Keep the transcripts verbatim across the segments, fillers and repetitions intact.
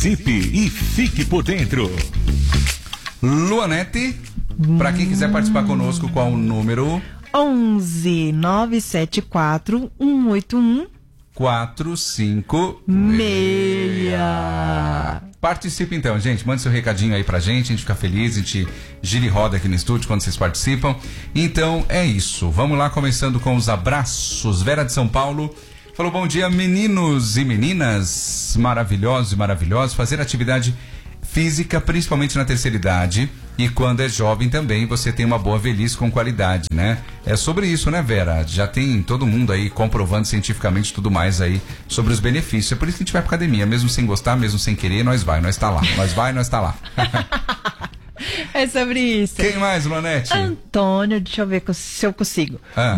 Participe e fique por dentro. Luanete, para quem quiser participar conosco, qual o número? onze nove sete quatro um oito um quatro cinco seis. Participe então, gente. Mande seu recadinho aí pra gente. A gente fica feliz, a gente gira e roda aqui no estúdio quando vocês participam. Então é isso. Vamos lá, começando com os abraços. Vera de São Paulo falou: bom dia, meninos e meninas maravilhosos e maravilhosos. Fazer atividade física, principalmente na terceira idade, e quando é jovem também, você tem uma boa velhice com qualidade, né? É sobre isso, né, Vera? Já tem todo mundo aí comprovando cientificamente tudo mais aí sobre os benefícios. É por isso que a gente vai pra academia, mesmo sem gostar, mesmo sem querer, nós vai, nós tá lá. Nós vai, nós tá lá. É sobre isso. Quem mais, Lonete? Antônio, deixa eu ver se eu consigo. Ah.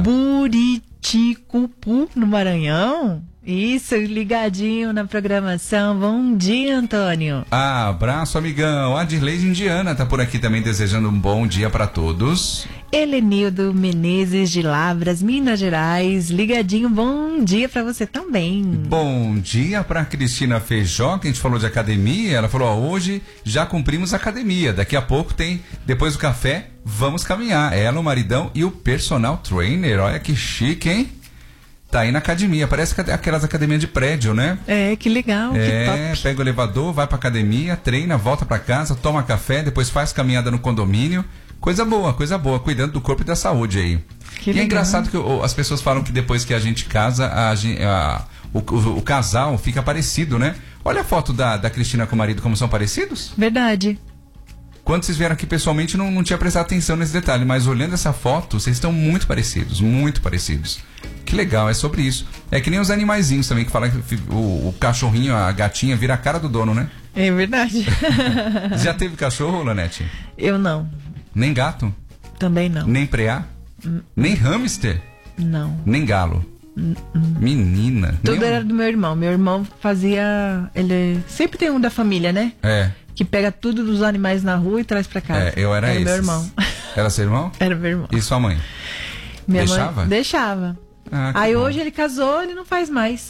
Buriticupu, no Maranhão. Isso, ligadinho na programação. Bom dia, Antônio. Ah, abraço, amigão. A Dirley de Indiana tá por aqui também, desejando um bom dia para todos. Helenildo Menezes de Lavras, Minas Gerais, ligadinho, bom dia para você também. Bom dia para Cristina Feijó, que a gente falou de academia. Ela falou: ó, hoje já cumprimos a academia, daqui a pouco tem, depois do café, vamos caminhar. Ela, o maridão e o personal trainer. Olha que chique, hein? Tá aí na academia, parece aquelas academias de prédio, né? É, que legal, é, que top. Pega o elevador, vai pra academia, treina, volta pra casa, toma café, depois faz caminhada no condomínio. Coisa boa, coisa boa, cuidando do corpo e da saúde aí. Que e legal. É engraçado que oh, as pessoas falam que depois que a gente casa, a, a, o, o, o casal fica parecido, né? Olha a foto da, da Cristina com o marido, como são parecidos. Verdade. Quando vocês vieram aqui pessoalmente, não, não tinha prestado atenção nesse detalhe, mas olhando essa foto, vocês estão muito parecidos, muito parecidos. Que legal, é sobre isso. É que nem os animaizinhos também, que falam que o, o cachorrinho, a gatinha, vira a cara do dono, né? É verdade. Já teve cachorro, Lanete? Eu não. Nem gato? Também não. Nem preá? Hum. Nem hamster? Não. Nem galo? Hum, hum. Menina. Tudo nem... era do meu irmão. Meu irmão fazia... Ele sempre tem um da família, né? É. Que pega tudo dos animais na rua e traz pra casa. É, eu era esse. Era meu irmão. Era seu irmão? Era meu irmão. E sua mãe? Minha Deixava? Mãe deixava. Ah, Aí bom. hoje ele casou, ele não faz mais.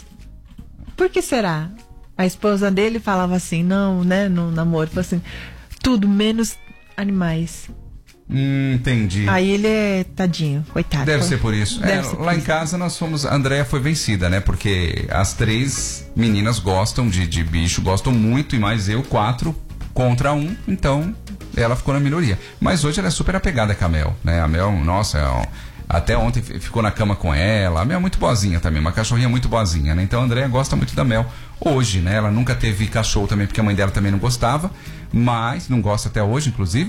Por que será? A esposa dele falava assim, não, né, no namoro, falou assim, tudo menos animais. Hum, entendi. Aí ele é tadinho, coitado. Deve ser por isso. Deve É, ser por lá isso. em casa nós fomos. A Andréia foi vencida, né? Porque as três meninas gostam de, de bicho, gostam muito, e mais eu, quatro contra um. Então ela ficou na minoria. Mas hoje ela é super apegada com a Mel, né? A Mel, nossa, é um, até ontem ficou na cama com ela. A Mel é muito boazinha também, uma cachorrinha muito boazinha, né? Então a Andréia gosta muito da Mel. Hoje, né? Ela nunca teve cachorro também, porque a mãe dela também não gostava. Mas, não gosta até hoje, inclusive.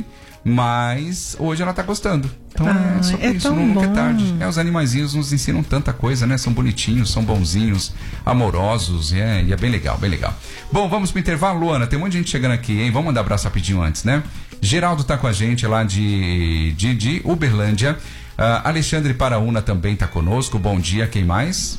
Mas hoje ela tá gostando. Então Ah, é sobre é isso, tão nunca é bom. tarde. É, os animaizinhos nos ensinam tanta coisa, né? São bonitinhos, são bonzinhos, amorosos, e é, e é bem legal, bem legal. Bom, vamos pro intervalo, Luana. Tem um monte de gente chegando aqui, hein? Vamos mandar abraço rapidinho antes, né? Geraldo tá com a gente lá de, de, de Uberlândia. Uh, Alexandre Paraúna também tá conosco. Bom dia, quem mais?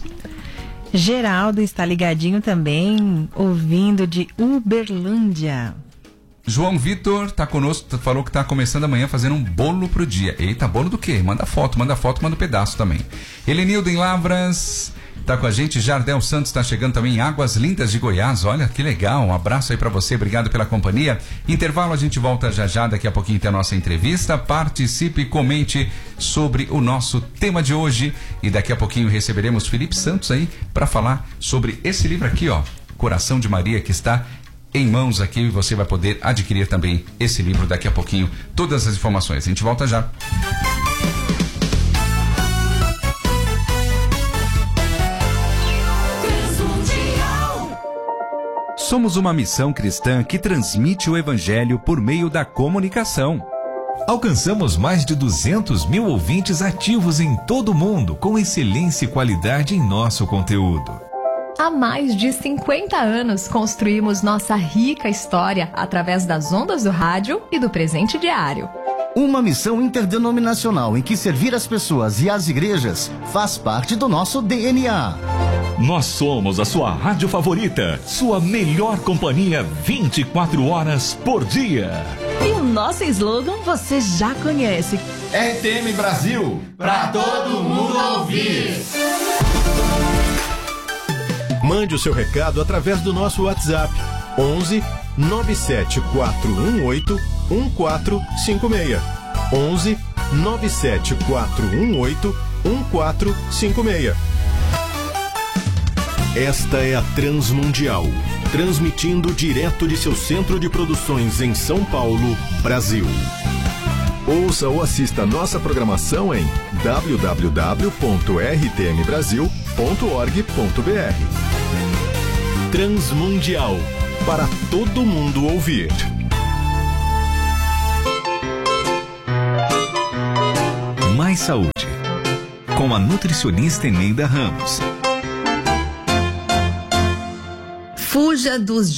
Geraldo está ligadinho também, ouvindo de Uberlândia. João Vitor tá conosco, falou que tá começando amanhã fazendo um bolo pro dia. Eita, bolo do quê? Manda foto, manda foto, manda um pedaço também. Helenildo em Lavras tá com a gente. Jardel Santos tá chegando também em Águas Lindas de Goiás. Olha que legal, um abraço aí pra você, obrigado pela companhia. Intervalo, a gente volta já já, daqui a pouquinho tem a nossa entrevista. Participe, comente sobre o nosso tema de hoje, e daqui a pouquinho receberemos Felipe Santos aí pra falar sobre esse livro aqui, ó, Coração de Maria, que está em mãos aqui, e você vai poder adquirir também esse livro daqui a pouquinho, todas as informações. A gente volta já. Somos uma missão cristã que transmite o evangelho por meio da comunicação. Alcançamos mais de duzentos mil ouvintes ativos em todo o mundo, com excelência e qualidade em nosso conteúdo. Há mais de cinquenta anos construímos nossa rica história através das ondas do rádio e do presente diário. Uma missão interdenominacional em que servir as pessoas e as igrejas faz parte do nosso D N A. Nós somos a sua rádio favorita, sua melhor companhia vinte e quatro horas por dia. E o nosso slogan você já conhece. R T M Brasil, pra todo mundo ouvir. Mande o seu recado através do nosso WhatsApp onze nove sete quatro um oito um quatro cinco seis. onze nove sete quatro um oito um quatro cinco seis. Esta é a Transmundial, transmitindo direto de seu centro de produções em São Paulo, Brasil. Ouça ou assista nossa programação em w w w ponto r t m brasil ponto org ponto b r. Transmundial, para todo mundo ouvir. Mais Saúde, com a nutricionista Eneida Ramos. Fuja dos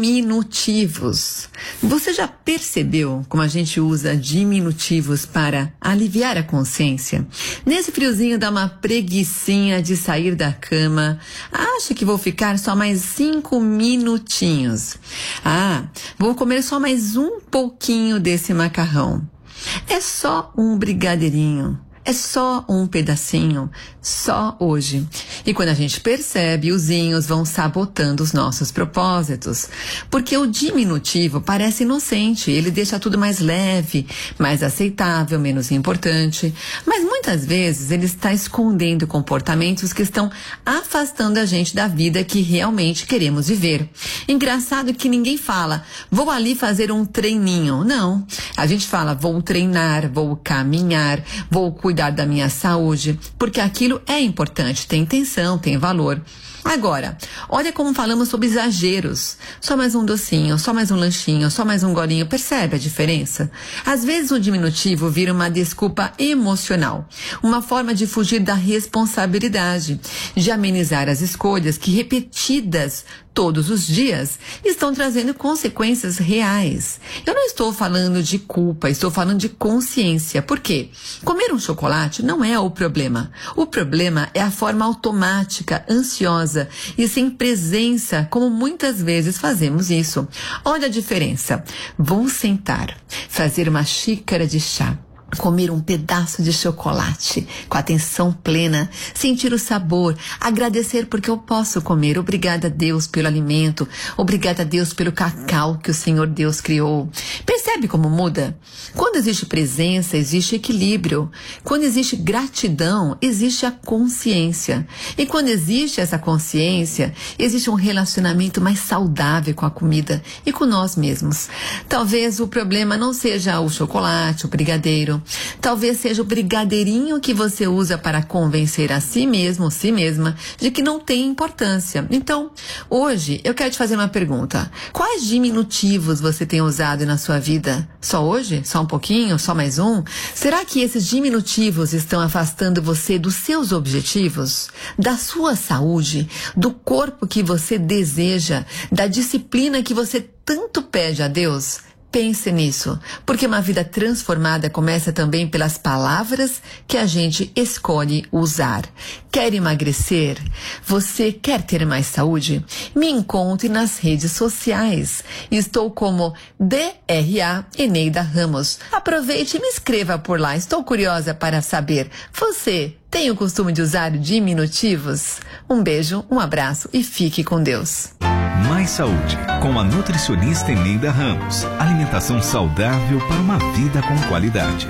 diminutivos. Você já percebeu como a gente usa diminutivos para aliviar a consciência? Nesse friozinho dá uma preguicinha de sair da cama. Acha que vou ficar só mais cinco minutinhos. Ah, vou comer só mais um pouquinho desse macarrão. É só um brigadeirinho. É só um pedacinho, só hoje. E quando a gente percebe, os inhos vão sabotando os nossos propósitos. Porque o diminutivo parece inocente, ele deixa tudo mais leve, mais aceitável, menos importante. Mas muitas vezes ele está escondendo comportamentos que estão afastando a gente da vida que realmente queremos viver. Engraçado que ninguém fala, vou ali fazer um treininho. Não, a gente fala, vou treinar, vou caminhar, vou cuidar cuidar da minha saúde, porque aquilo é importante, tem intenção, tem valor. Agora, olha como falamos sobre exageros. Só mais um docinho, só mais um lanchinho, só mais um golinho. Percebe a diferença? Às vezes o diminutivo vira uma desculpa emocional, uma forma de fugir da responsabilidade, de amenizar as escolhas que, repetidas todos os dias, estão trazendo consequências reais. Eu não estou falando de culpa, estou falando de consciência. Por quê? Comer um chocolate não é o problema. O problema é a forma automática, ansiosa e sem presença, como muitas vezes fazemos isso. Olha a diferença. Vou sentar, fazer uma xícara de chá, comer um pedaço de chocolate com atenção plena, sentir o sabor, agradecer porque eu posso comer. Obrigada a Deus pelo alimento, obrigada a Deus pelo cacau que o Senhor Deus criou. Percebe como muda? Quando existe presença, existe equilíbrio. Quando existe gratidão, existe a consciência. E quando existe essa consciência, existe um relacionamento mais saudável com a comida e com nós mesmos. Talvez o problema não seja o chocolate, o brigadeiro. Talvez seja o brigadeirinho que você usa para convencer a si mesmo ou si mesma de que não tem importância. Então, hoje eu quero te fazer uma pergunta. Quais diminutivos você tem usado na sua vida? Só hoje? Só um pouquinho? Só mais um? Será que esses diminutivos estão afastando você dos seus objetivos? Da sua saúde? Do corpo que você deseja? Da disciplina que você tanto pede a Deus? Pense nisso, porque uma vida transformada começa também pelas palavras que a gente escolhe usar. Quer emagrecer? Você quer ter mais saúde? Me encontre nas redes sociais. Estou como D R A Eneida Ramos. Aproveite e me escreva por lá. Estou curiosa para saber, você tem o costume de usar diminutivos? Um beijo, um abraço e fique com Deus. Mais Saúde, com a nutricionista Eneida Ramos. Alimentação saudável para uma vida com qualidade.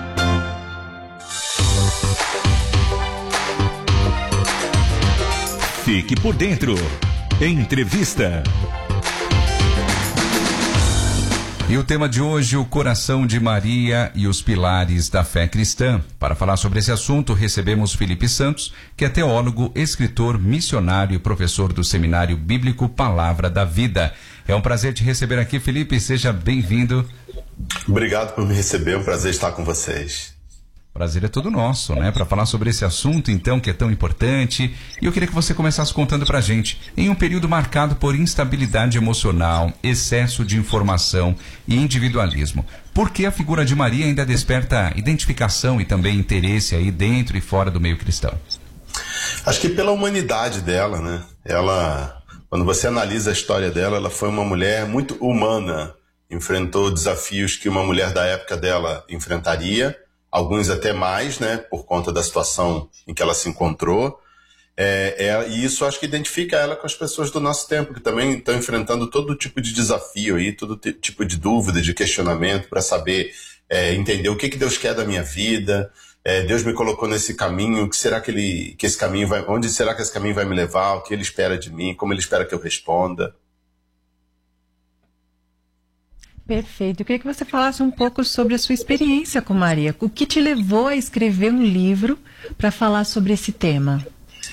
Fique por dentro. Entrevista. E o tema de hoje, o coração de Maria e os pilares da fé cristã. Para falar sobre esse assunto, recebemos Felipe Santos, que é teólogo, escritor, missionário e professor do Seminário Bíblico Palavra da Vida. É um prazer te receber aqui, Felipe. Seja bem-vindo. Obrigado por me receber, é um prazer estar com vocês. Prazer é todo nosso, né? Para falar sobre esse assunto, então, que é tão importante. E eu queria que você começasse contando pra gente. Em um período marcado por instabilidade emocional, excesso de informação e individualismo, por que a figura de Maria ainda desperta identificação e também interesse aí dentro e fora do meio cristão? Acho que pela humanidade dela, né? Ela, quando você analisa a história dela, ela foi uma mulher muito humana. Enfrentou desafios que uma mulher da época dela enfrentaria, alguns até mais, né, por conta da situação em que ela se encontrou. É, é, e isso acho que identifica ela com as pessoas do nosso tempo, que também estão enfrentando todo tipo de desafio aí, todo tipo de dúvida, de questionamento, para saber, é, entender o que, que Deus quer da minha vida. É, Deus me colocou nesse caminho, que será que ele, que esse caminho vai, onde será que esse caminho vai me levar, o que ele espera de mim, como ele espera que eu responda. Perfeito. Eu queria que você falasse um pouco sobre a sua experiência com Maria. O que te levou a escrever um livro para falar sobre esse tema?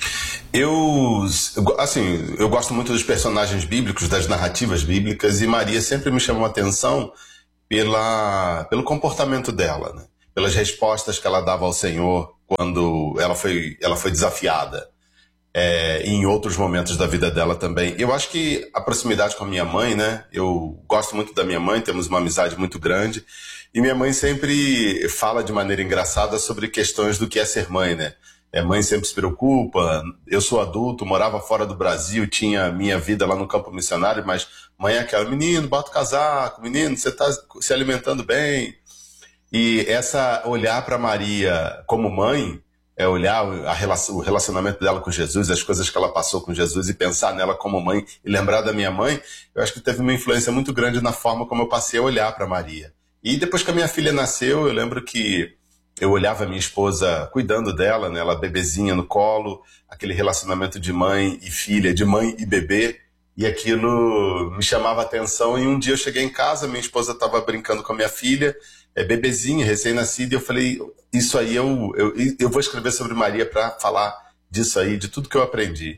Eu, assim, eu gosto muito dos personagens bíblicos, das narrativas bíblicas, e Maria sempre me chamou a atenção pela, pelo comportamento dela, né? Pelas respostas que ela dava ao Senhor quando ela foi, ela foi desafiada, é, e em outros momentos da vida dela também. Eu acho que a proximidade com a minha mãe, né? Eu gosto muito da minha mãe, temos uma amizade muito grande, e minha mãe sempre fala de maneira engraçada sobre questões do que é ser mãe, né? É, mãe sempre se preocupa, eu sou adulto, morava fora do Brasil, tinha minha vida lá no campo missionário, mas mãe é aquela, menino, bota o casaco, menino, você está se alimentando bem. E essa olhar para Maria como mãe, é olhar a relação, o relacionamento dela com Jesus, as coisas que ela passou com Jesus e pensar nela como mãe e lembrar da minha mãe, eu acho que teve uma influência muito grande na forma como eu passei a olhar para Maria. E depois que a minha filha nasceu, eu lembro que eu olhava a minha esposa cuidando dela, né, ela bebezinha no colo, aquele relacionamento de mãe e filha, de mãe e bebê, e aquilo me chamava a atenção. E um dia eu cheguei em casa, minha esposa estava brincando com a minha filha, é, bebezinha, recém-nascida, e eu falei, isso aí, eu, eu, eu vou escrever sobre Maria para falar disso aí, de tudo que eu aprendi.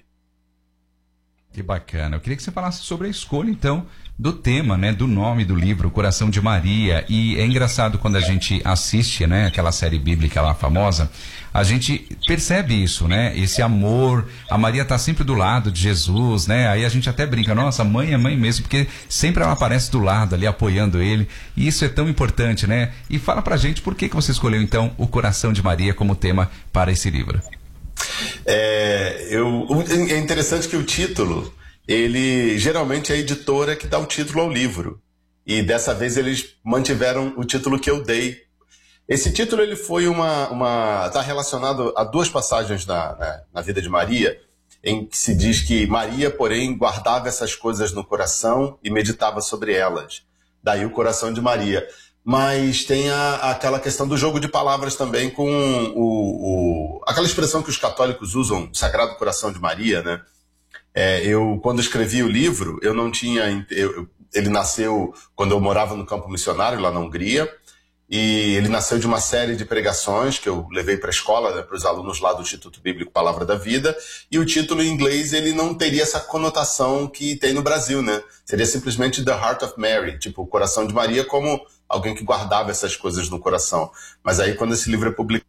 Que bacana. Eu queria que você falasse sobre a escolha, então, do tema, né, do nome do livro, Coração de Maria. E é engraçado quando a gente assiste, né, aquela série bíblica lá famosa, a gente percebe isso, né, esse amor. A Maria tá sempre do lado de Jesus, né, aí a gente até brinca, nossa, mãe é mãe mesmo, porque sempre ela aparece do lado ali, apoiando ele, e isso é tão importante, né? E fala pra gente por que que você escolheu, então, o Coração de Maria como tema para esse livro. É, eu, é interessante que o título, ele geralmente é a editora que dá o título ao livro, e dessa vez eles mantiveram o título que eu dei. Esse título ele foi uma, uma está relacionado a duas passagens na, na, na vida de Maria, em que se diz que Maria, porém, guardava essas coisas no coração e meditava sobre elas. Daí o Coração de Maria. Mas tem a, aquela questão do jogo de palavras também com o, o, aquela expressão que os católicos usam, Sagrado Coração de Maria, né? É, eu, quando escrevi o livro, eu não tinha... Eu, ele nasceu quando eu morava no campo missionário, lá na Hungria, e ele nasceu de uma série de pregações que eu levei para a escola, né, para os alunos lá do Instituto Bíblico Palavra da Vida, e o título em inglês ele não teria essa conotação que tem no Brasil, né? Seria simplesmente The Heart of Mary, tipo, o Coração de Maria, como alguém que guardava essas coisas no coração. Mas aí quando esse livro é publicado,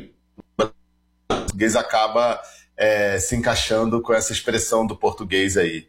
o português acaba é, se encaixando com essa expressão do português aí.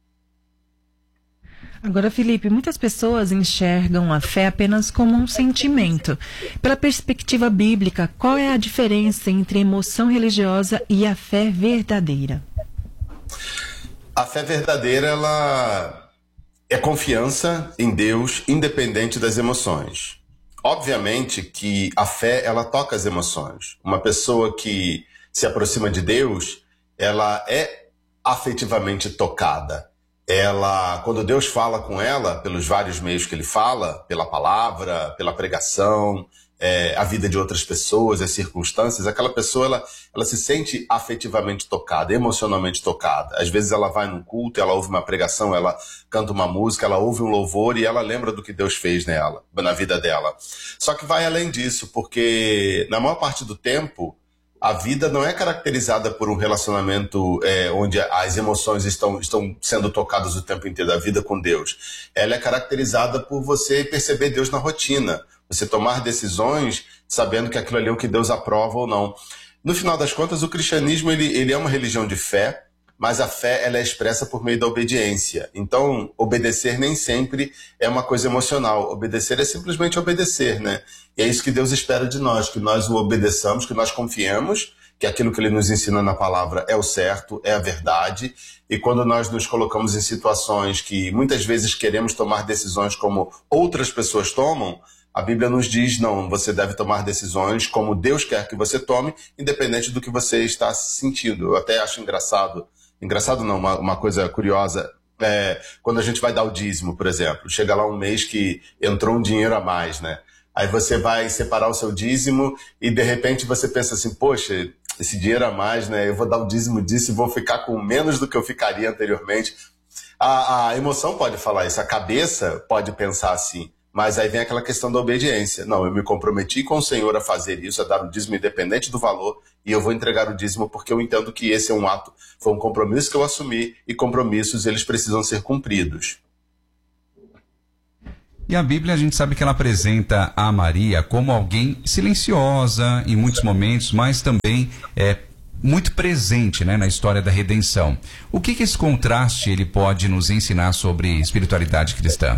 Agora, Felipe, muitas pessoas enxergam a fé apenas como um sentimento. Pela perspectiva bíblica, qual é a diferença entre emoção religiosa e a fé verdadeira? A fé verdadeira, ela é confiança em Deus, independente das emoções. Obviamente que a fé, ela toca as emoções. Uma pessoa que se aproxima de Deus, ela é afetivamente tocada. Ela, quando Deus fala com ela, pelos vários meios que ele fala, pela palavra, pela pregação, é, a vida de outras pessoas, as circunstâncias, aquela pessoa, ela, ela se sente afetivamente tocada, emocionalmente tocada. Às vezes ela vai num culto, ela ouve uma pregação, ela canta uma música, ela ouve um louvor e ela lembra do que Deus fez nela, na vida dela. Só que vai além disso, porque na maior parte do tempo, a vida não é caracterizada por um relacionamento é, onde as emoções estão, estão sendo tocadas o tempo inteiro da vida com Deus. Ela é caracterizada por você perceber Deus na rotina. Você tomar decisões sabendo que aquilo ali é o que Deus aprova ou não. No final das contas, o cristianismo ele, ele é uma religião de fé, mas a fé ela é expressa por meio da obediência. Então, obedecer nem sempre é uma coisa emocional. Obedecer é simplesmente obedecer, né? E é isso que Deus espera de nós, que nós o obedeçamos, que nós confiemos, que aquilo que Ele nos ensina na palavra é o certo, é a verdade. E quando nós nos colocamos em situações que muitas vezes queremos tomar decisões como outras pessoas tomam, A Bíblia nos diz, não, você deve tomar decisões como Deus quer que você tome, independente do que você está sentindo. Eu até acho engraçado, engraçado não, uma, uma coisa curiosa, é, quando a gente vai dar o dízimo, por exemplo, chega lá um mês que entrou um dinheiro a mais, né? Aí você vai separar o seu dízimo e de repente você pensa assim, poxa, esse dinheiro a mais, né? Eu vou dar o dízimo disso e vou ficar com menos do que eu ficaria anteriormente. A, a emoção pode falar isso, a cabeça pode pensar assim, mas aí vem aquela questão da obediência. Não, eu me comprometi com o Senhor a fazer isso, a dar o dízimo independente do valor, e eu vou entregar o dízimo porque eu entendo que esse é um ato, foi um compromisso que eu assumi, e compromissos eles precisam ser cumpridos. E a Bíblia, a gente sabe que ela apresenta a Maria como alguém silenciosa em muitos momentos, mas também é muito presente, né, na história da redenção. O que que esse contraste ele pode nos ensinar sobre espiritualidade cristã?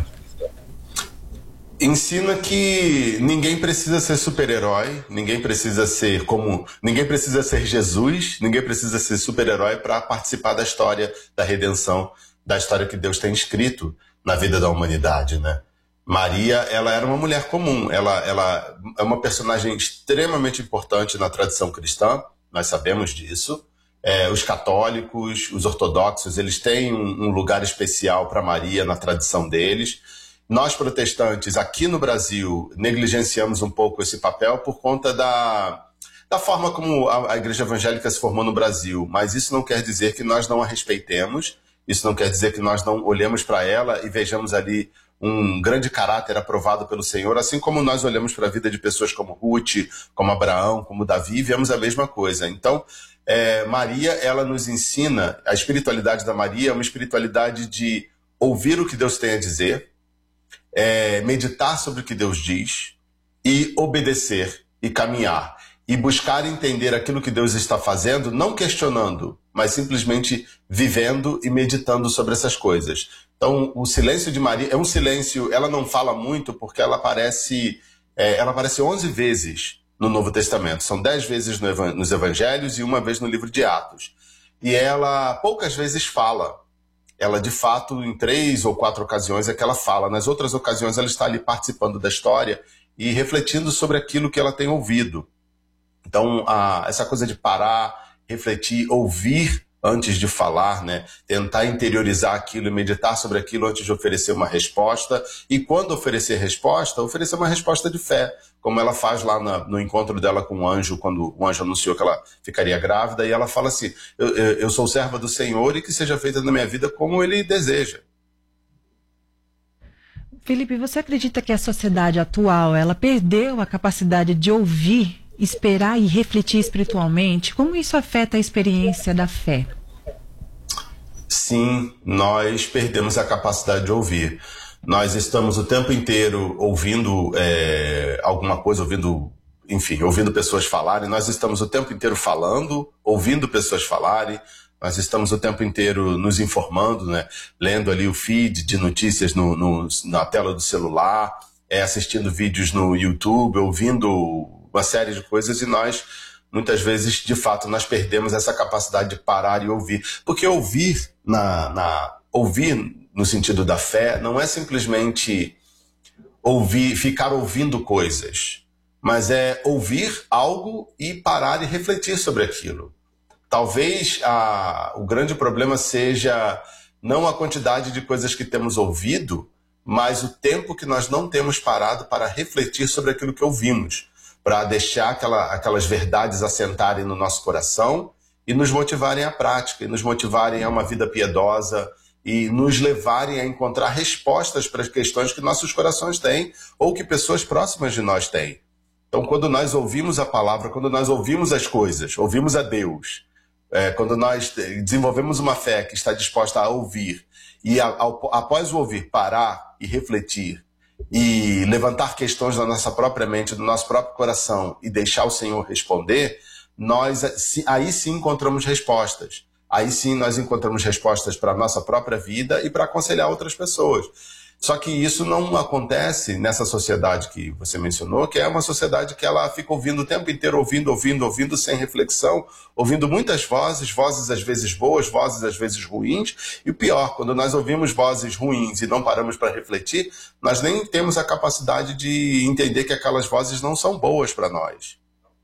Ensina que ninguém precisa ser super-herói, ninguém precisa ser como, ninguém precisa ser Jesus, ninguém precisa ser super-herói para participar da história da redenção, da história que Deus tem escrito na vida da humanidade, né? Maria, ela era uma mulher comum, ela, ela é uma personagem extremamente importante na tradição cristã, nós sabemos disso. É, os católicos, os ortodoxos, eles têm um, um lugar especial para Maria na tradição deles. Nós, protestantes, aqui no Brasil, negligenciamos um pouco esse papel por conta da, da forma como a, a igreja evangélica se formou no Brasil, mas isso não quer dizer que nós não a respeitemos, isso não quer dizer que nós não olhemos para ela e vejamos ali um grande caráter aprovado pelo Senhor, assim como nós olhamos para a vida de pessoas como Ruth, como Abraão, como Davi, vemos a mesma coisa. Então, é, Maria, ela nos ensina, a espiritualidade da Maria é uma espiritualidade de ouvir o que Deus tem a dizer, é, meditar sobre o que Deus diz e obedecer e caminhar. E buscar entender aquilo que Deus está fazendo, não questionando, mas simplesmente vivendo e meditando sobre essas coisas. Então, o silêncio de Maria é um silêncio, ela não fala muito porque ela aparece, é, ela aparece onze vezes no Novo Testamento. São dez vezes no, nos Evangelhos e uma vez no livro de Atos. E ela poucas vezes fala. Ela, de fato, em três ou quatro ocasiões é que ela fala. Nas outras ocasiões, ela está ali participando da história e refletindo sobre aquilo que ela tem ouvido. Então, a, essa coisa de parar, refletir, ouvir antes de falar, né? Tentar interiorizar aquilo e meditar sobre aquilo antes de oferecer uma resposta. E quando oferecer resposta, oferecer uma resposta de fé, como ela faz lá na, no encontro dela com o anjo, quando o anjo anunciou que ela ficaria grávida, e ela fala assim, eu, eu, eu sou serva do Senhor e que seja feita na minha vida como Ele deseja. Felipe, você acredita que a sociedade atual, ela perdeu a capacidade de ouvir, esperar e refletir espiritualmente? Como isso afeta a experiência da fé? Sim, nós perdemos a capacidade de ouvir. Nós estamos o tempo inteiro ouvindo é, alguma coisa, ouvindo, enfim, ouvindo pessoas falarem. Nós estamos o tempo inteiro falando, ouvindo pessoas falarem. Nós estamos o tempo inteiro nos informando, né? Lendo ali o feed de notícias no, no, na tela do celular, é, assistindo vídeos no YouTube, ouvindo uma série de coisas, e nós, muitas vezes, de fato, nós perdemos essa capacidade de parar e ouvir. Porque ouvir, na, na, ouvir no sentido da fé, não é simplesmente ouvir, ficar ouvindo coisas, mas é ouvir algo e parar e refletir sobre aquilo. Talvez a, o grande problema seja não a quantidade de coisas que temos ouvido, mas o tempo que nós não temos parado para refletir sobre aquilo que ouvimos, para deixar aquela, aquelas verdades assentarem no nosso coração e nos motivarem à prática, e nos motivarem a uma vida piedosa, e nos levarem a encontrar respostas para as questões que nossos corações têm ou que pessoas próximas de nós têm. Então, quando nós ouvimos a palavra, quando nós ouvimos as coisas, ouvimos a Deus, é, quando nós desenvolvemos uma fé que está disposta a ouvir e, a, ao, após o ouvir, parar e refletir e levantar questões na nossa própria mente, no nosso próprio coração e deixar o Senhor responder, nós aí sim encontramos respostas. Aí sim nós encontramos respostas para a nossa própria vida e para aconselhar outras pessoas. Só que isso não acontece nessa sociedade que você mencionou, que é uma sociedade que ela fica ouvindo o tempo inteiro, ouvindo, ouvindo, ouvindo, sem reflexão, ouvindo muitas vozes, vozes às vezes boas, vozes às vezes ruins, e o pior, quando nós ouvimos vozes ruins e não paramos para refletir, nós nem temos a capacidade de entender que aquelas vozes não são boas para nós.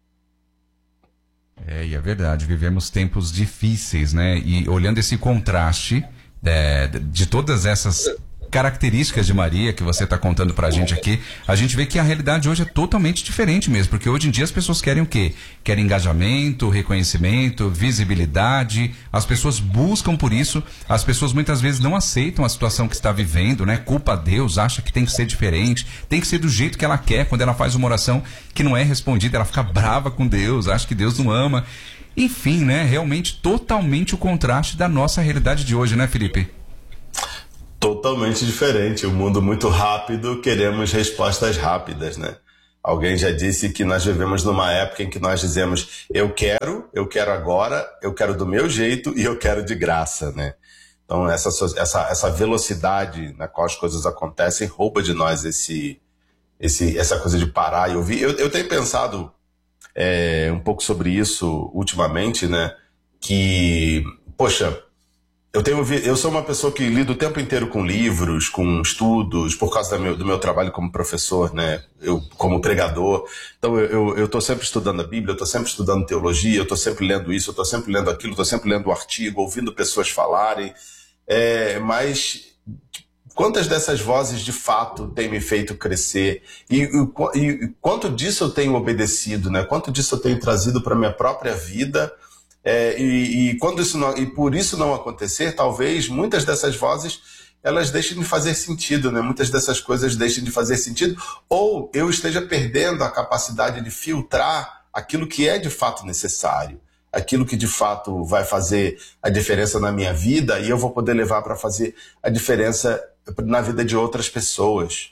É, e é verdade, vivemos tempos difíceis, né? E olhando esse contraste é, de todas essas características de Maria que você está contando pra gente aqui, a gente vê que a realidade hoje é totalmente diferente mesmo, porque hoje em dia as pessoas querem o quê? Querem engajamento, reconhecimento, visibilidade, as pessoas buscam por isso, as pessoas muitas vezes não aceitam a situação que está vivendo, né? Culpa a Deus, acha que tem que ser diferente, tem que ser do jeito que ela quer. Quando ela faz uma oração que não é respondida, ela fica brava com Deus, acha que Deus não ama. Enfim, né? Realmente totalmente o contraste da nossa realidade de hoje, né, Felipe? Totalmente diferente, um mundo muito rápido, queremos respostas rápidas, né? Alguém já disse que nós vivemos numa época em que nós dizemos eu quero, eu quero agora, eu quero do meu jeito e eu quero de graça, né? Então essa, essa, essa velocidade na qual as coisas acontecem rouba de nós esse, esse, essa coisa de parar e ouvir. Eu, eu tenho pensado é, um pouco sobre isso ultimamente, né? Que, poxa... Eu, tenho, eu sou uma pessoa que lido o tempo inteiro com livros, com estudos, por causa do meu, do meu trabalho como professor, né? Eu, como pregador. Então eu estou sempre estudando a Bíblia, eu estou sempre estudando teologia, eu estou sempre lendo isso, eu estou sempre lendo aquilo, estou sempre lendo um artigo, ouvindo pessoas falarem. É, mas quantas dessas vozes de fato têm me feito crescer? E, e, e quanto disso eu tenho obedecido, né? Quanto disso eu tenho trazido para a minha própria vida? É, e, e, quando isso não, e por isso não acontecer, talvez muitas dessas vozes elas deixem de fazer sentido, né? Muitas dessas coisas deixem de fazer sentido, ou eu esteja perdendo a capacidade de filtrar aquilo que é de fato necessário, aquilo que de fato vai fazer a diferença na minha vida e eu vou poder levar para fazer a diferença na vida de outras pessoas.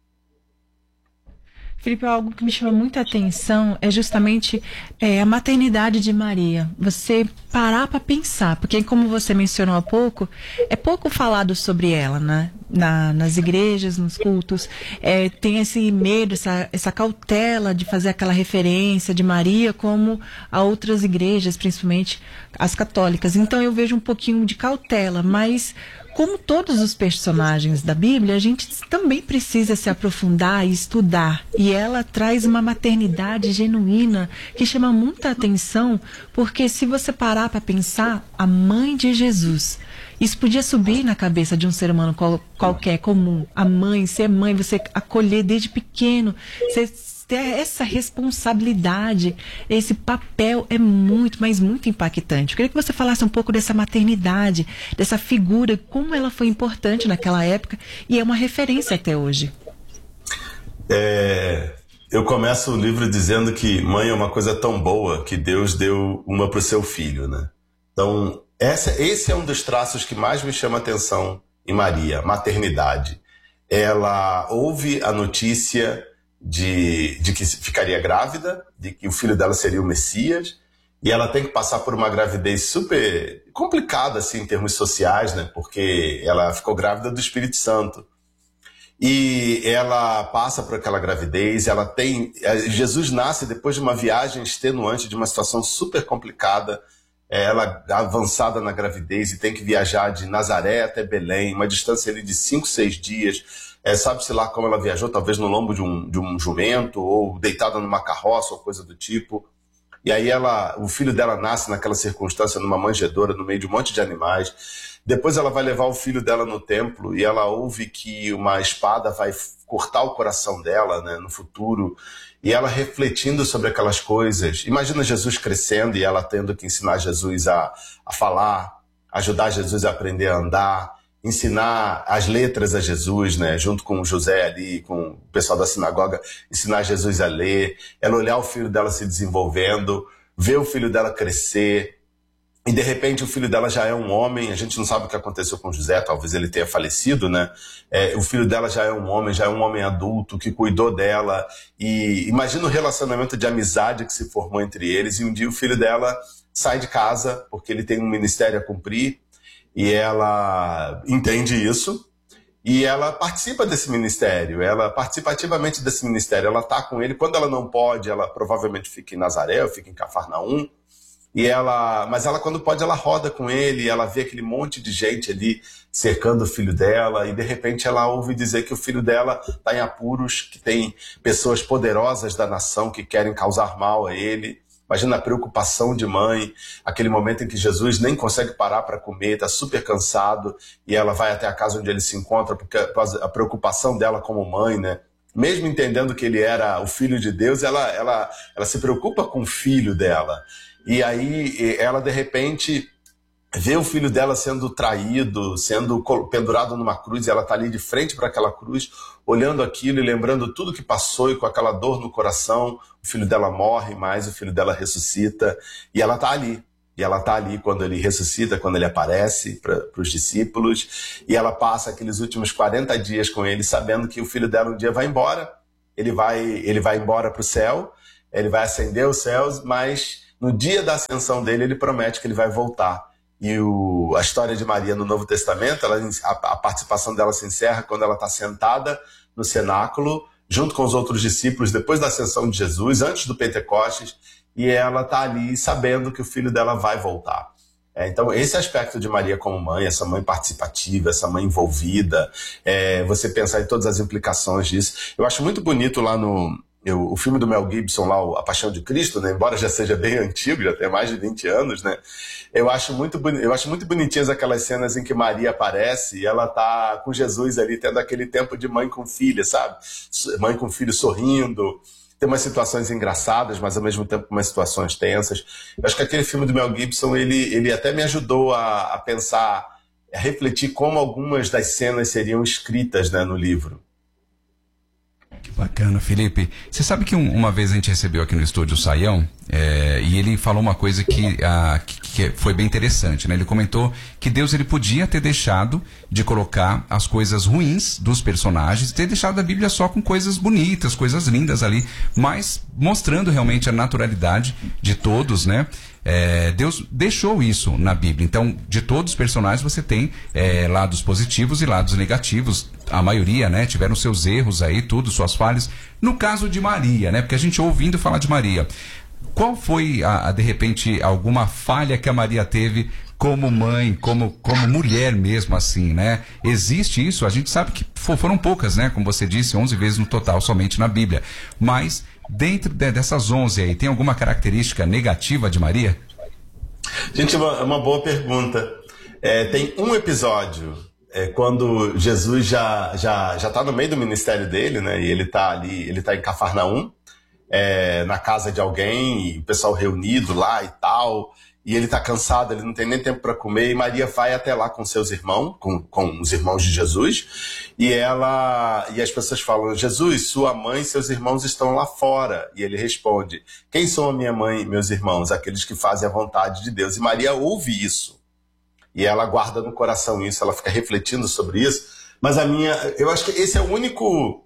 Felipe, algo que me chama muita atenção é justamente é, a maternidade de Maria. Você parar para pensar, porque como você mencionou há pouco, é pouco falado sobre ela, né? Na, nas igrejas, nos cultos, é, tem esse medo, essa, essa cautela de fazer aquela referência de Maria como a outras igrejas, principalmente as católicas. Então eu vejo um pouquinho de cautela, mas como todos os personagens da Bíblia, a gente também precisa se aprofundar e estudar. E ela traz uma maternidade genuína que chama muita atenção, porque se você parar para pensar, a mãe de Jesus, isso podia subir na cabeça de um ser humano qual, qualquer, comum. A mãe, ser mãe, você acolher desde pequeno, você ter essa responsabilidade, esse papel é muito, mas muito impactante. Eu queria que você falasse um pouco dessa maternidade, dessa figura, como ela foi importante naquela época e é uma referência até hoje. É, eu começo o livro dizendo que mãe é uma coisa tão boa que Deus deu uma para o seu filho, né? Então, essa, esse é um dos traços que mais me chama a atenção em Maria, maternidade. Ela ouve a notícia De, de que ficaria grávida, de que o filho dela seria o Messias, e ela tem que passar por uma gravidez super complicada assim, em termos sociais, né? Porque ela ficou grávida do Espírito Santo. E ela passa por aquela gravidez, ela tem... Jesus nasce depois de uma viagem extenuante, de uma situação super complicada, ela avançada na gravidez e tem que viajar de Nazaré até Belém, uma distância ali de cinco, seis dias. É, sabe-se lá como ela viajou, talvez no lombo de um, de um jumento, ou deitada numa carroça, ou coisa do tipo. E aí ela, o filho dela nasce naquela circunstância, numa manjedoura, no meio de um monte de animais. Depois ela vai levar o filho dela no templo, e ela ouve que uma espada vai cortar o coração dela, né, no futuro. E ela refletindo sobre aquelas coisas. Imagina Jesus crescendo e ela tendo que ensinar Jesus a, a falar, ajudar Jesus a aprender a andar, ensinar as letras a Jesus, né, junto com José ali, com o pessoal da sinagoga, ensinar Jesus a ler, ela olhar o filho dela se desenvolvendo, ver o filho dela crescer, e de repente o filho dela já é um homem, a gente não sabe o que aconteceu com José, talvez ele tenha falecido, né, é, o filho dela já é um homem, já é um homem adulto, que cuidou dela, e imagina o relacionamento de amizade que se formou entre eles, e um dia o filho dela sai de casa, porque ele tem um ministério a cumprir, e ela entende isso, E ela participa desse ministério, ela participa ativamente desse ministério, ela está com ele. Quando ela não pode, ela provavelmente fica em Nazaré, ou fica em Cafarnaum. E ela, mas ela, quando pode, ela roda com ele, ela vê aquele monte de gente ali cercando o filho dela, e de repente ela ouve dizer que o filho dela está em apuros, que tem pessoas poderosas da nação que querem causar mal a ele. Imagina a preocupação de mãe, aquele momento em que Jesus nem consegue parar para comer, está super cansado, e ela vai até a casa onde ele se encontra, porque a preocupação dela como mãe, né? Mesmo entendendo que ele era o filho de Deus, ela, ela, ela se preocupa com o filho dela. E aí ela, de repente, vê o filho dela sendo traído, sendo pendurado numa cruz, e ela está ali de frente para aquela cruz, olhando aquilo e lembrando tudo que passou, e com aquela dor no coração, o filho dela morre, mas o filho dela ressuscita, e ela está ali. E ela está ali quando ele ressuscita, quando ele aparece para os discípulos, e ela passa aqueles últimos quarenta dias com ele, sabendo que o filho dela um dia vai embora, ele vai, ele vai embora para o céu, ele vai ascender aos céus, mas no dia da ascensão dele, ele promete que ele vai voltar. E o, a história de Maria no Novo Testamento, ela, a, a participação dela se encerra quando ela está sentada no cenáculo, junto com os outros discípulos, depois da ascensão de Jesus, antes do Pentecostes, e ela está ali sabendo que o filho dela vai voltar. É, então, esse aspecto de Maria como mãe, essa mãe participativa, essa mãe envolvida, é, você pensar em todas as implicações disso. Eu acho muito bonito lá no... Eu, o filme do Mel Gibson lá, A Paixão de Cristo, né? Embora já seja bem antigo, já tem mais de vinte anos, né? Eu acho muito, boni- eu acho muito bonitinhas aquelas cenas em que Maria aparece e ela tá com Jesus ali, tendo aquele tempo de mãe com filha, sabe? Mãe com filho sorrindo. Tem umas situações engraçadas, mas ao mesmo tempo umas situações tensas. Eu acho que aquele filme do Mel Gibson, ele, ele até me ajudou a, a pensar, a refletir como algumas das cenas seriam escritas, né, no livro. Que bacana, Felipe. Você sabe que um, uma vez a gente recebeu aqui no estúdio o Saião, é, e ele falou uma coisa que, a, que, que foi bem interessante, né? Ele comentou que Deus ele podia ter deixado de colocar as coisas ruins dos personagens, ter deixado a Bíblia só com coisas bonitas, coisas lindas ali, mas mostrando realmente a naturalidade de todos, né? É, Deus deixou isso na Bíblia. Então, de todos os personagens você tem é, lados positivos e lados negativos. A maioria, né, tiveram seus erros aí, tudo, suas falhas. No caso de Maria, né, porque a gente ouvindo falar de Maria, qual foi, a, a, de repente, alguma falha que a Maria teve como mãe, como, como mulher mesmo, assim, né? Existe isso? A gente sabe que foram poucas, né? Como você disse, onze vezes no total, somente na Bíblia. Mas, dentro de, dessas onze aí, tem alguma característica negativa de Maria? Gente, é uma, uma boa pergunta. É, tem um episódio, é, quando Jesus já já já está no meio do ministério dele, né? E ele está ali, ele está em Cafarnaum, é, na casa de alguém, e o pessoal reunido lá e tal. E ele está cansado, ele não tem nem tempo para comer, e Maria vai até lá com seus irmãos, com, com os irmãos de Jesus, e ela e as pessoas falam: Jesus, sua mãe e seus irmãos estão lá fora. E ele responde: quem são a minha mãe e meus irmãos? Aqueles que fazem a vontade de Deus. E Maria ouve isso, e ela guarda no coração isso, ela fica refletindo sobre isso. Mas a minha, eu acho que esse é o único...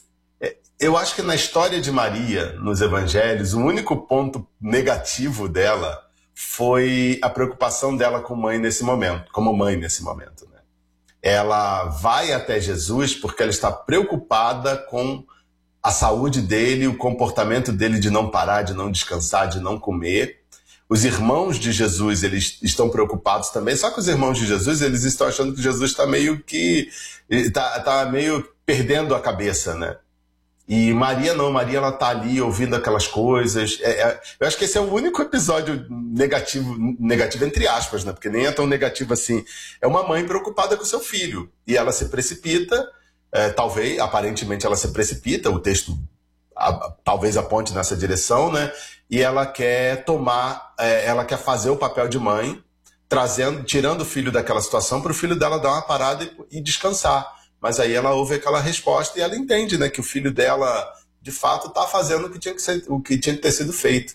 Eu acho que na história de Maria, nos evangelhos, o único ponto negativo dela foi a preocupação dela com mãe nesse momento, como mãe nesse momento, né? Ela vai até Jesus porque ela está preocupada com a saúde dele, o comportamento dele de não parar, de não descansar, de não comer. Os irmãos de Jesus, eles estão preocupados também, só que os irmãos de Jesus, eles estão achando que Jesus está meio que... está tá meio perdendo a cabeça, né? E Maria não, Maria ela tá ali ouvindo aquelas coisas. É, é, eu acho que esse é o único episódio negativo, negativo entre aspas, né? Porque nem é tão negativo assim. É uma mãe preocupada com o seu filho. E ela se precipita, é, talvez, aparentemente ela se precipita, o texto a, a, talvez aponte nessa direção, né? E ela quer tomar, é, ela quer fazer o papel de mãe, trazendo, tirando o filho daquela situação para o filho dela dar uma parada e, e descansar. Mas aí ela ouve aquela resposta e ela entende, né, que o filho dela, de fato, está fazendo o que tinha que ser, o que tinha que ter sido feito.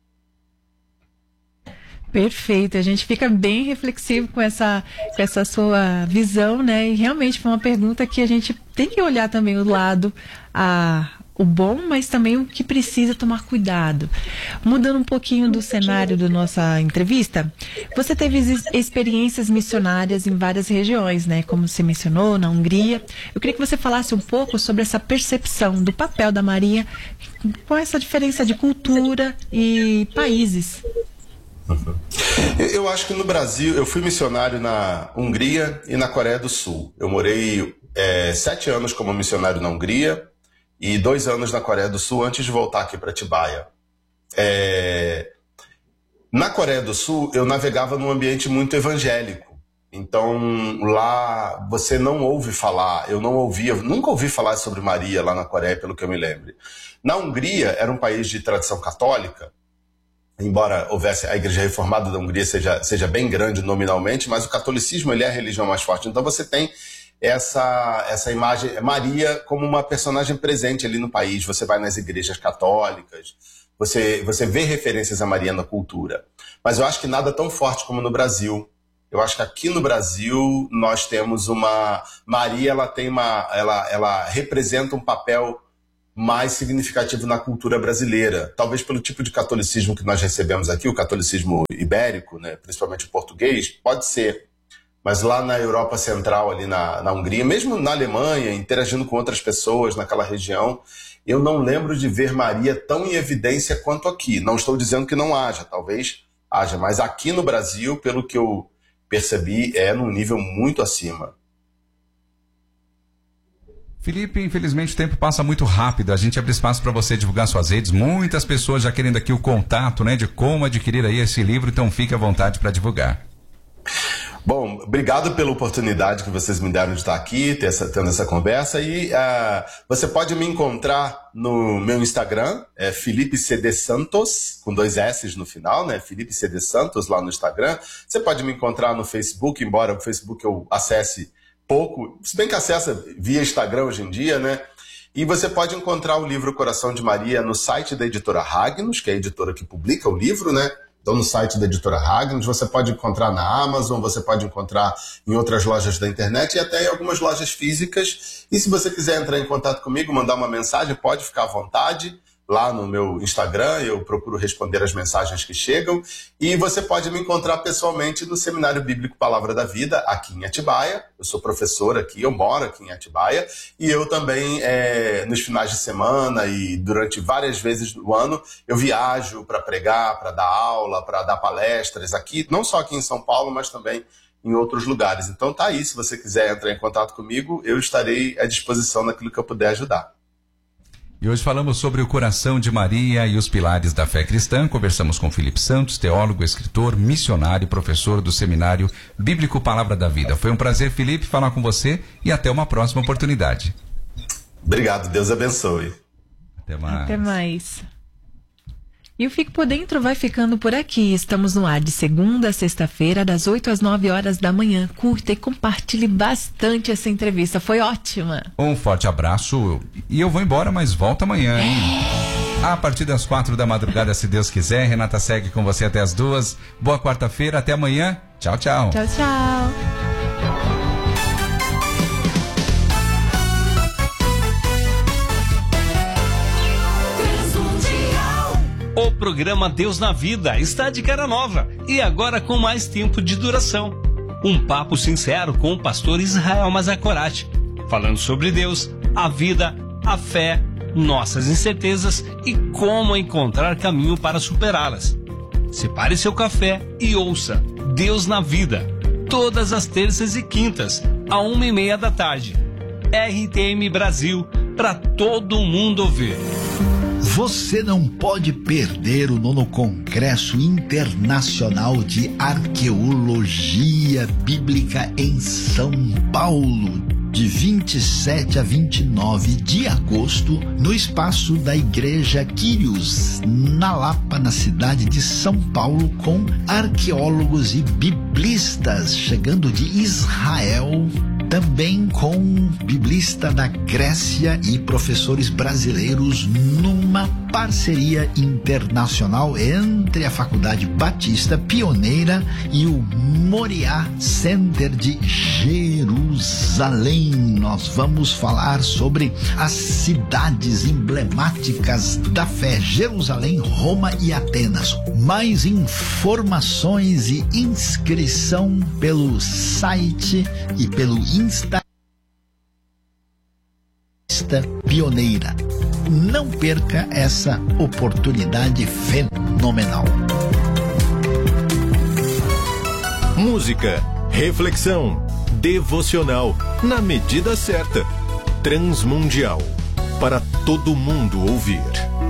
Perfeito, a gente fica bem reflexivo com essa, com essa sua visão, né? E realmente foi uma pergunta que a gente tem que olhar também o lado, a, o bom, mas também o que precisa tomar cuidado. Mudando um pouquinho do cenário da nossa entrevista, você teve ex- experiências missionárias em várias regiões, né? Como você mencionou, na Hungria. Eu queria que você falasse um pouco sobre essa percepção do papel da Maria com essa diferença de cultura e países. Eu acho que no Brasil, eu fui missionário na Hungria e na Coreia do Sul. Eu morei é, sete anos como missionário na Hungria e dois anos na Coreia do Sul antes de voltar aqui para Atibaia. É, na Coreia do Sul, eu navegava num ambiente muito evangélico. Então, lá você não ouve falar, eu não ouvia, nunca ouvi falar sobre Maria lá na Coreia, pelo que eu me lembro. Na Hungria, era um país de tradição católica, embora houvesse a Igreja Reformada da Hungria seja, seja bem grande nominalmente, mas o catolicismo ele é a religião mais forte. Então você tem essa, essa imagem, Maria como uma personagem presente ali no país. Você vai nas igrejas católicas, você, você vê referências a Maria na cultura. Mas eu acho que nada tão forte como no Brasil. Eu acho que aqui no Brasil nós temos uma... Maria ela tem uma, ela, ela representa um papel mais significativo na cultura brasileira, talvez pelo tipo de catolicismo que nós recebemos aqui, o catolicismo ibérico, né, principalmente o português, pode ser, mas lá na Europa Central, ali na, na Hungria, mesmo na Alemanha, interagindo com outras pessoas naquela região, eu não lembro de ver Maria tão em evidência quanto aqui. Não estou dizendo que não haja, talvez haja, mas aqui no Brasil, pelo que eu percebi, é num nível muito acima. Felipe, infelizmente o tempo passa muito rápido, a gente abre espaço para você divulgar suas redes, muitas pessoas já querendo aqui o contato, né, de como adquirir aí esse livro, então fique à vontade para divulgar. Bom, obrigado pela oportunidade que vocês me deram de estar aqui, ter essa, tendo essa conversa, e uh, você pode me encontrar no meu Instagram, é Felipe C D Santos, com dois S no final, né, Felipe C D Santos lá no Instagram. Você pode me encontrar no Facebook, embora o Facebook eu acesse pouco, se bem que acessa via Instagram hoje em dia, né? E você pode encontrar o livro Coração de Maria no site da editora Ragnos, que é a editora que publica o livro, né? Então, no site da editora Ragnos, você pode encontrar na Amazon, você pode encontrar em outras lojas da internet e até em algumas lojas físicas. E se você quiser entrar em contato comigo, mandar uma mensagem, pode ficar à vontade. Lá no meu Instagram, eu procuro responder as mensagens que chegam. E você pode me encontrar pessoalmente no Seminário Bíblico Palavra da Vida, aqui em Atibaia. Eu sou professor aqui, eu moro aqui em Atibaia. E eu também, é, nos finais de semana e durante várias vezes do ano, eu viajo para pregar, para dar aula, para dar palestras aqui, não só aqui em São Paulo, mas também em outros lugares. Então tá aí, se você quiser entrar em contato comigo, eu estarei à disposição naquilo que eu puder ajudar. E hoje falamos sobre o coração de Maria e os pilares da fé cristã. Conversamos com Felipe Santos, teólogo, escritor, missionário e professor do Seminário Bíblico Palavra da Vida. Foi um prazer, Felipe, falar com você e até uma próxima oportunidade. Obrigado, Deus abençoe. Até mais. Até mais. E o Fique por Dentro vai ficando por aqui. Estamos no ar de segunda a sexta-feira, das oito às nove horas da manhã. Curta e compartilhe bastante essa entrevista. Foi ótima. Um forte abraço. E eu vou embora, mas volto amanhã, hein? A partir das quatro da madrugada, se Deus quiser. Renata segue com você até as duas. Boa quarta-feira. Até amanhã. Tchau, tchau. Tchau, tchau. O programa Deus na Vida está de cara nova e agora com mais tempo de duração. Um papo sincero com o pastor Israel Mazakorati, falando sobre Deus, a vida, a fé, nossas incertezas e como encontrar caminho para superá-las. Separe seu café e ouça Deus na Vida, todas as terças e quintas, à uma e meia da tarde. R T M Brasil, para todo mundo ouvir. Você não pode perder o nono Congresso Internacional de Arqueologia Bíblica em São Paulo, de vinte e sete a vinte e nove de agosto, no espaço da Igreja Quírios, na Lapa, na cidade de São Paulo, com arqueólogos e biblistas chegando de Israel, também com biblista da Grécia e professores brasileiros numa parceria internacional entre a Faculdade Batista Pioneira e o Moriá Center de Jerusalém. Nós vamos falar sobre as cidades emblemáticas da fé: Jerusalém, Roma e Atenas. Mais informações e inscrição pelo site e pelo Insta Pioneira. Não perca essa oportunidade fenomenal. Música, reflexão, devocional, na medida certa. Transmundial, para todo mundo ouvir.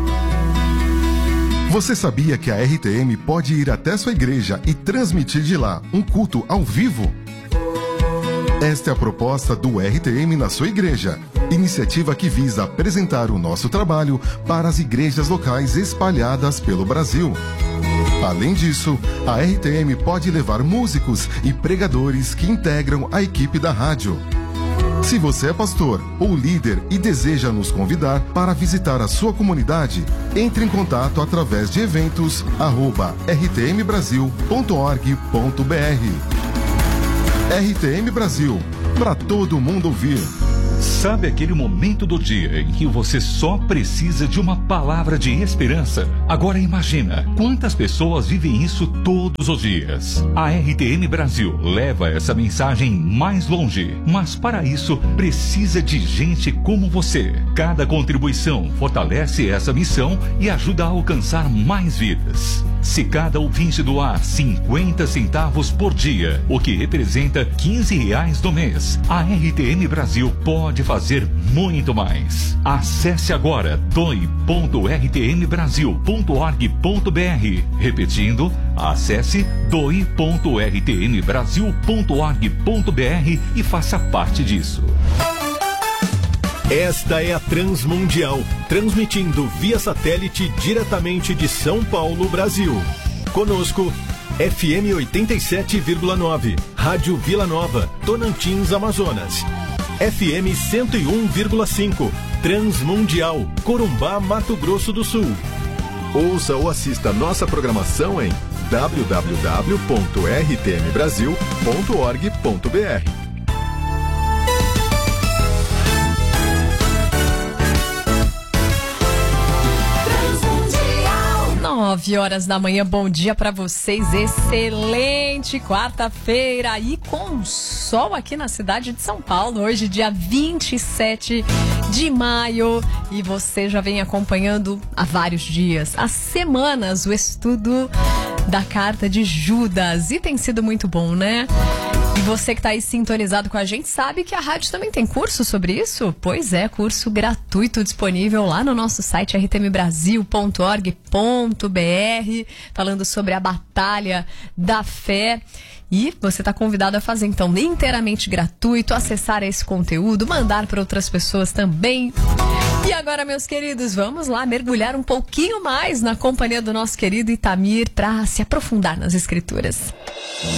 Você sabia que a R T M pode ir até sua igreja e transmitir de lá um culto ao vivo? Esta é a proposta do R T M na sua igreja, iniciativa que visa apresentar o nosso trabalho para as igrejas locais espalhadas pelo Brasil. Além disso, a R T M pode levar músicos e pregadores que integram a equipe da rádio. Se você é pastor ou líder e deseja nos convidar para visitar a sua comunidade, entre em contato através de eventos arroba r t m brasil ponto org ponto b r. R T M Brasil, para todo mundo ouvir. Sabe aquele momento do dia em que você só precisa de uma palavra de esperança? Agora imagina quantas pessoas vivem isso todos os dias. A R T M Brasil leva essa mensagem mais longe, mas para isso precisa de gente como você. Cada contribuição fortalece essa missão e ajuda a alcançar mais vidas. Se cada ouvinte doar cinquenta centavos por dia, o que representa quinze reais no mês, a R T M Brasil pode fazer muito mais. Acesse agora doe ponto r t m brasil ponto org ponto b r. Repetindo, acesse doe ponto r t m brasil ponto org ponto b r e faça parte disso. Esta é a Transmundial, transmitindo via satélite diretamente de São Paulo, Brasil. Conosco, F M oitenta e sete vírgula nove, Rádio Vila Nova, Tocantins, Amazonas. F M cento e um vírgula cinco, Transmundial, Corumbá, Mato Grosso do Sul. Ouça ou assista nossa programação em w w w ponto r t m brasil ponto org ponto b r. nove horas da manhã, bom dia pra vocês, excelente quarta-feira e com sol aqui na cidade de São Paulo, hoje dia vinte e sete de maio, e você já vem acompanhando há vários dias, há semanas, o estudo da carta de Judas, e tem sido muito bom, né? E você que está aí sintonizado com a gente sabe que a rádio também tem curso sobre isso? Pois é, curso gratuito disponível lá no nosso site r t m brasil ponto org ponto b r, falando sobre a batalha da fé. E você está convidado a fazer, então, inteiramente gratuito, acessar esse conteúdo, mandar para outras pessoas também. E agora, meus queridos, vamos lá mergulhar um pouquinho mais na companhia do nosso querido Itamir para se aprofundar nas escrituras.